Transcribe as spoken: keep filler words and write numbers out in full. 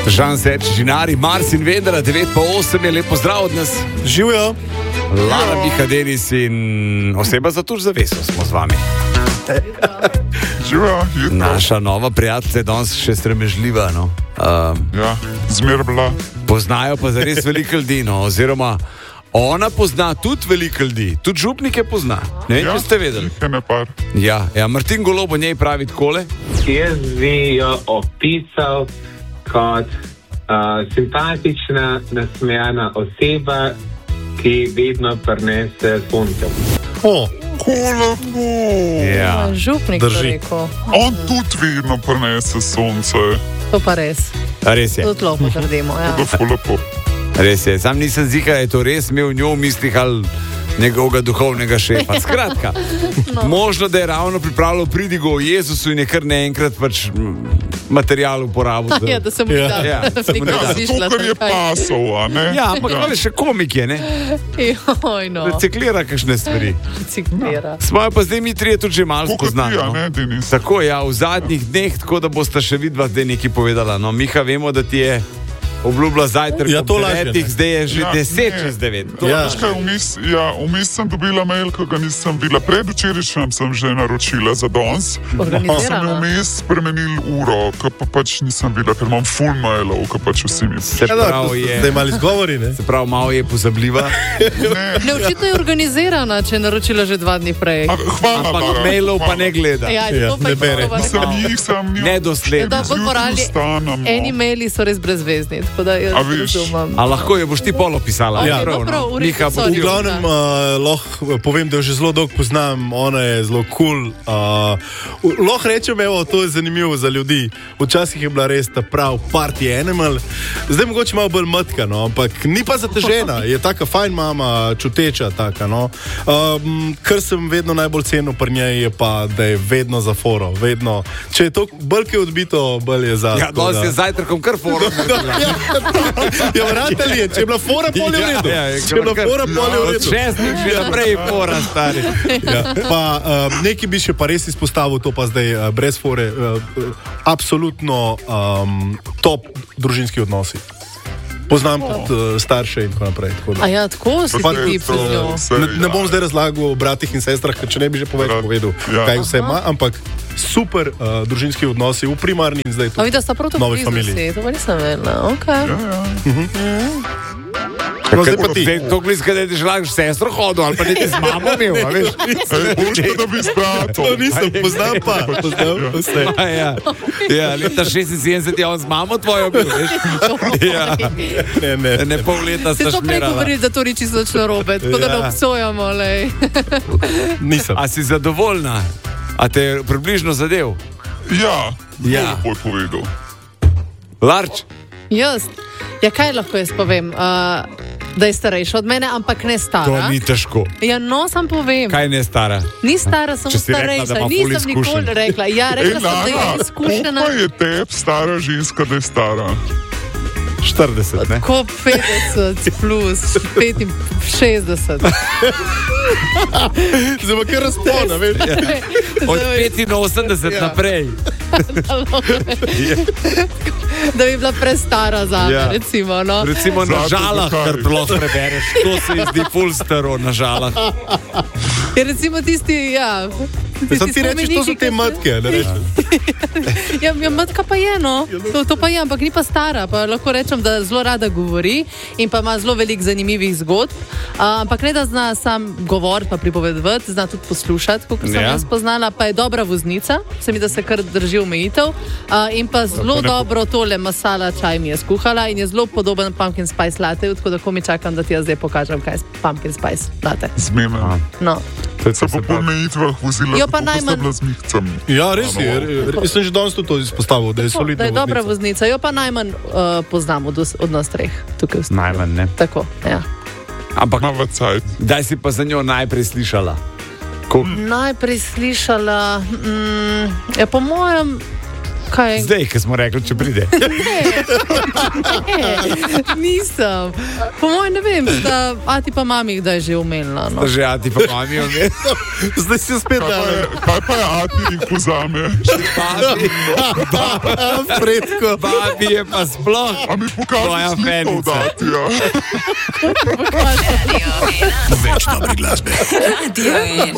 Žan Serč, Žinari, Mars in Vendra, devet pa osem je lepo zdrav od nas. Živijo. Lara Miha Denis in oseba za tuž zaveso smo z vami. Živijo, jutro. Naša nova prijatelja je danes še stremežljiva, no. Um, Ja, zmer bila. poznajo pa zares veliko ljudi, no, oziroma ona pozna tudi veliko ljudi, tudi župnike pozna. Ne vem, Ja, če ste vedeli. jih je ne par. Ja, ja, Martin Golob o njej pravi takole. Jaz bi jo opisal kot uh, simpatična, nasmejana oseba, ki vedno prinese sonce. O, Ja. Župnik Drži. to rekel. On tudi vedno prinese sonce. To pa res. Res je, Tudi lepo trdimo. Ja. Da ful lepo. res je. Sam nisem zika, je to res imel v njo v mislih ali njegovega duhovnega šefa. Skratka, no. Možno, da je ravno pripravljal pridigo o Jezusu in je kar naenkrat pač m, material uporabil. za- Ja, da se mu Ja. da. Ja, da se mu bi ne ga da. zišla, To, kar je zakaj. pasov, a ne? Ja, ampak ja. še komik je, ne? Joj, no. Reciklira kakšne stvari. Reciklira. Smo jo pa zdaj mi trije tudi že malo Tako kot ti, spoznali. a No? ne, Denis? Tako, ja, v zadnjih dneh, tako da boste še vidva zdaj nekaj povedala. No, Miha, vemo, da ti je obljubila zajtrk Ja, ob to lažje, devetih, ne. zdaj je že Ja, deset ne. čez devet. To- Ja. Veš kaj, vmes, ja, vmes sem dobila mail, ki ga nisem bila. Predvčerajšnjem sem že naročila za danes. Sem Organizirano. vmes spremenil uro, ki pa pač nisem bila, ker imam full mailov, ki pač vsi mi Se ja, da, pravi, je, zdaj mali zgovori, ne? se pravi, malo je pozabljiva. ne. Ne, očitno je organizirana, če je naročila že dva dni prej. A, hvala, Ampak Lara, mailov pa hvala. ne gleda. Ja, Ja, to pa ne je bere. to, Sem jih, sem jih. Nedosledno. Da, bolj morali, eni maili so res brezvezni, tako da jaz A veš. razumem. A lahko jo boš ti polo pisala? Ok, Ja. no, prav, v redu, Miha, bo sorry. ti- V glavnem uh, lahko povem, da jo že zelo dolgo poznam, ona je zelo kul. Cool, uh, lahko rečem, evo, to je zanimivo za ljudi. Včasih je bila res ta prav party animal, zdaj mogoče malo bolj mrtka, no, ampak ni pa zatežena, je taka fajn mama, čuteča taka. No. Um, kar sem vedno najbolj cenil pri njej je pa, da je vedno za foro, vedno. Če je to bolj kaj odbito, bolj je za. Ja, tako danes da- je zajtrkom kar forum. Ja, vratelj je, če je bila fora, pol je v redu. Ja, ja, Če je bila kar- fora, pol je v Od redu. šestih že naprej fora, stari. Ja, pa uh, nekaj bi še pa res izpostavil, to pa zdaj uh, brez fore, uh, uh, absolutno um, top družinski odnosi. Poznam tudi uh, starše in tako naprej. Tako da. A ja, tako si Pa ti ne, tip to- z njo. vse, Ne, ne ja. bom zdaj razlagal o bratih in sestrah, ker če ne bi že povedal, Brat, povedal ja. kaj vse ima, ampak super uh, družinski odnosi v primarni in zdaj A vidi, da tudi sta prav tako novi blizu familiji. si, to pa nisem vedela. Okay. No, zdaj pa ti. To glizka, da ti želaš sestro hodil, ali pa da ti z mamo imel, a veš? Ej, boljše, da bi z bratom. To nisem, poznam pa, poznam pa vse. A Ja, ja, leta šestinsedemdeset je on z mamo tvojo bil, veš? Ja, Ne, ne, ne pol leta Se sta to prej šmirala. govorili, da to ni čisto narobe, tako da ne Ja. obsojamo, lej. nisem. A si zadovoljna? A te je približno zadev? Ja, Ja. bolj povedal. Larč? Jaz? Ja, kaj lahko jaz povem? Uh, da je starejša od mene, ampak ne To stara. ni težko. Ja, no, sam povem. Kaj ne stara? Ni stara, samo Če si rekla, da starejša. ima ful Nisem izkušenj. nikoli rekla. Ja, Ej, rekla sem, da je Lara, izkušena. koliko je tep stara ženska, da je stara? štirideset, ne? Ko petdeset plus petinšestdeset. Zdaj pa kar razpona, veš. Od petinosemdeset Ja. naprej. Da bi bila prestara za me, Ja. recimo. No. Recimo na Zato žalah, zakaj? kar lahko prebereš. To se mi zdi ful staro na žalah. Je recimo tisti, ja. Sam ti rečeš, to so te matke, ne rečeš. Ja, ja, matka pa je, no. To, to pa je, ampak ni pa stara. Pa lahko rečem, da zelo rada govori in pa ima zelo veliko zanimivih zgodb. Uh, ampak ne da zna sam govoriti, pa pripovedovati, zna tudi poslušati, kot sem Ja. jaz spoznala, pa je dobra voznica, se mi da se kar drži omejitev. Uh, in pa zelo dobro tole masala čaj mi je skuhala in je zelo podoben pumpkin spice latte, tako da ko mi čakam, da ti jaz zdaj pokažem, kaj je pumpkin spice latte. Zmena. No. Se pa po mejitvah vozila, Jo, pa tako, ko sta najmanj- bila z mihcem. Ja, res je. Jaz sem že danes tudi to izpostavil, da je Tako, solidna da je dobra voznica. voznica, jo pa najmanj uh, poznam od, os- od nas treh tukaj. v- Najmanj, ne? Tako, ja. Ampak Nova cajt. daj si pa za njo najprej slišala. Ko, Najprej slišala, mm, ja, po mojem, Kaj? Zdaj, ki smo rekli, če pride. Ne, nisem. Po mojem ne vem, da ati pa mami kdaj že umela. No. Že ati pa mami umela. Zdaj si spet Kaj pa dal. je, kaj pa je ati jih vzame? Babi, Fredko. babi je pa sploh. A mi Tvoja pokažeš sliko fenica. od Atija? Več dobre glasbe. Radio ena.